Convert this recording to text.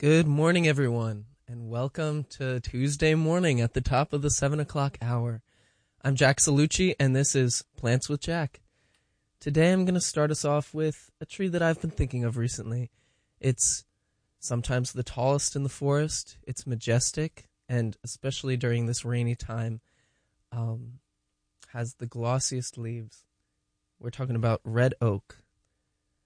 Good morning, everyone, and welcome to Tuesday morning at the top of the 7 o'clock hour. I'm Jack Salucci, and this is Plants with Jack. Today I'm going to start us off with a tree that I've been thinking of recently. It's sometimes the tallest in the forest. It's majestic, and especially during this rainy time, has the glossiest leaves. We're talking about red oak.